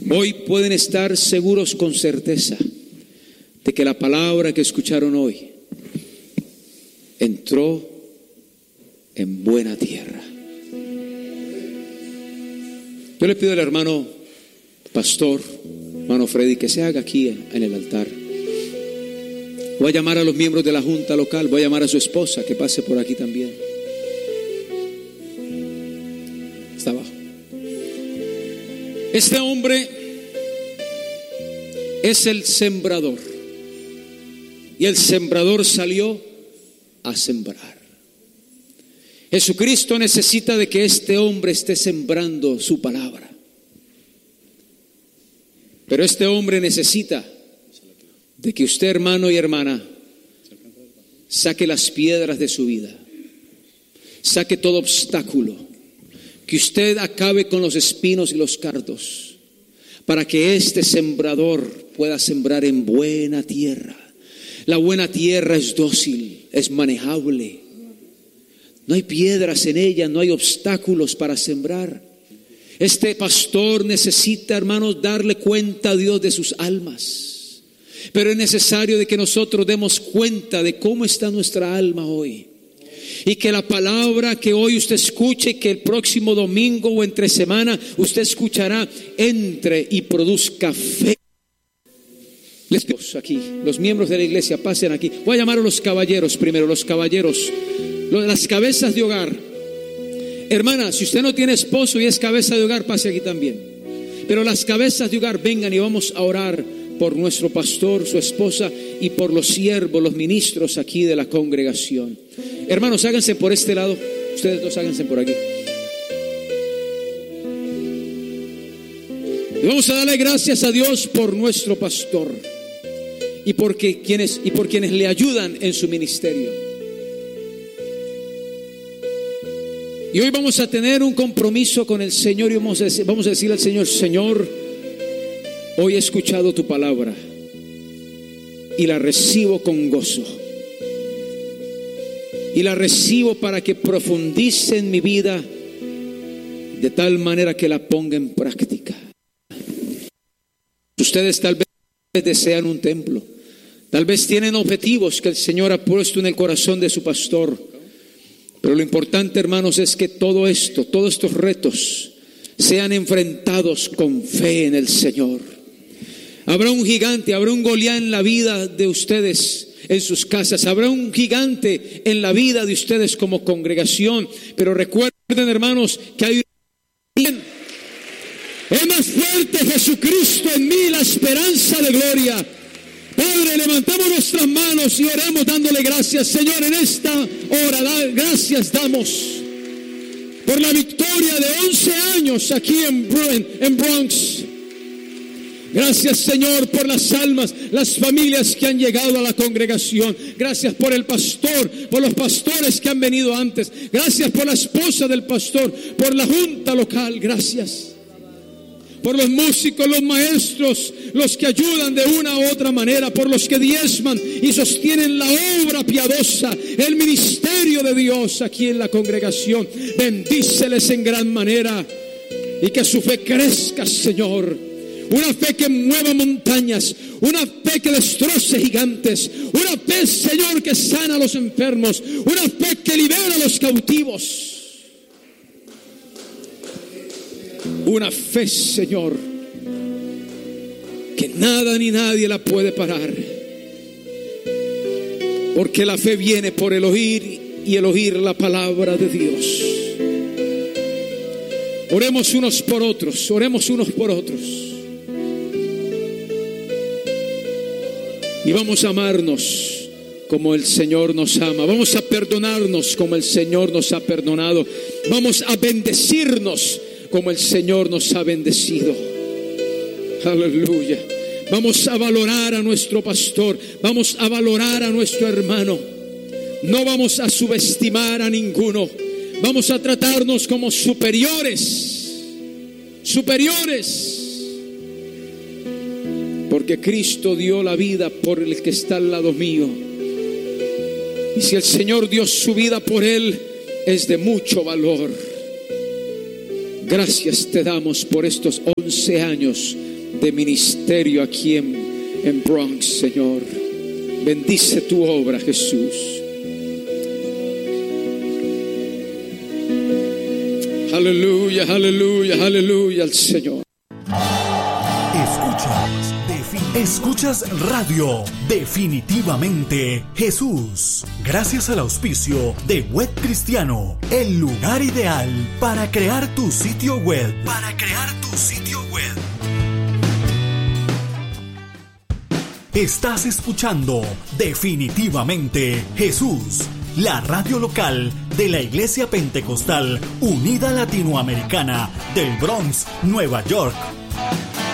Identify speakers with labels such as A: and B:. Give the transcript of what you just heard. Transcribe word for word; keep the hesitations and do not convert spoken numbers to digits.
A: Hoy pueden estar seguros con certeza de que la palabra que escucharon hoy entró en buena tierra. Yo le pido al hermano pastor, hermano Freddy, que se haga aquí en el altar. Voy a llamar a los miembros de la junta local, voy a llamar a su esposa que pase por aquí también. Está abajo. Este hombre es el sembrador, y el sembrador salió a sembrar. Jesucristo necesita de que este hombre esté sembrando su palabra, pero este hombre necesita de que usted, hermano y hermana, saque las piedras de su vida, saque todo obstáculo, que usted acabe con los espinos y los cardos, para que este sembrador pueda sembrar en buena tierra. La buena tierra es dócil, es manejable, no hay piedras en ella, no hay obstáculos para sembrar. Este pastor necesita, hermanos, darle cuenta a Dios de sus almas, pero es necesario de que nosotros demos cuenta de cómo está nuestra alma hoy, y que la palabra que hoy usted escuche, que el próximo domingo o entre semana usted escuchará, entre y produzca fe. Les pido aquí, los miembros de la iglesia, pasen aquí. Voy a llamar a los caballeros primero, los caballeros, las cabezas de hogar. Hermana, si usted no tiene esposo y es cabeza de hogar, pase aquí también. Pero las cabezas de hogar, vengan y vamos a orar por nuestro pastor, su esposa, y por los siervos, los ministros aquí de la congregación. Hermanos, háganse por este lado. Ustedes dos háganse por aquí. Y vamos a darle gracias a Dios por nuestro pastor y porque quienes y por quienes le ayudan en su ministerio. Y hoy vamos a tener un compromiso con el Señor y vamos a decir, vamos a decirle al Señor: Señor, hoy he escuchado tu palabra y la recibo con gozo. Y la recibo para que profundice en mi vida de tal manera que la ponga en práctica. Ustedes tal vez desean un templo, tal vez tienen objetivos que el Señor ha puesto en el corazón de su pastor, pero lo importante, hermanos, es que todo esto, todos estos retos sean enfrentados con fe en el Señor. Habrá un gigante, habrá un Goliat en la vida de ustedes, en sus casas, habrá un gigante en la vida de ustedes como congregación, pero recuerden, hermanos, que hay un... es más fuerte Jesucristo en mí, la esperanza de gloria. Padre, levantamos nuestras manos y oremos dándole gracias, Señor, en esta hora. Da, gracias damos por la victoria de once años aquí en, en Bronx. Gracias, Señor, por las almas, las familias que han llegado a la congregación. Gracias por el pastor, por los pastores que han venido antes. Gracias por la esposa del pastor, por la junta local. Gracias por los músicos, los maestros, los que ayudan de una u otra manera, por los que diezman y sostienen la obra piadosa, el ministerio de Dios aquí en la congregación. Bendíceles en gran manera y que su fe crezca, Señor. Una fe que mueva montañas, una fe que destroce gigantes, una fe, Señor, que sana a los enfermos, una fe que libera a los cautivos. Una fe, Señor, que nada ni nadie la puede parar, porque la fe viene por el oír y el oír la palabra de Dios. Oremos unos por otros, oremos unos por otros. Y vamos a amarnos como el Señor nos ama. Vamos a perdonarnos como el Señor nos ha perdonado. Vamos a bendecirnos como el Señor nos ha bendecido. Aleluya. Vamos a valorar a nuestro pastor. Vamos a valorar a nuestro hermano. No vamos a subestimar a ninguno. Vamos a tratarnos como superiores. Superiores. Porque Cristo dio la vida por el que está al lado mío. Y si el Señor dio su vida por él, es de mucho valor. Gracias te damos por estos once años de ministerio aquí en, en Bronx, Señor. Bendice tu obra, Jesús. Aleluya, aleluya, aleluya al Señor.
B: Escuchas, defin- escuchas radio, definitivamente Jesús. Gracias al auspicio de Web Cristiano, el lugar ideal para crear tu sitio web. Para crear tu sitio web. Estás escuchando definitivamente Jesús, la radio local de la Iglesia Pentecostal Unida Latinoamericana del Bronx, Nueva York.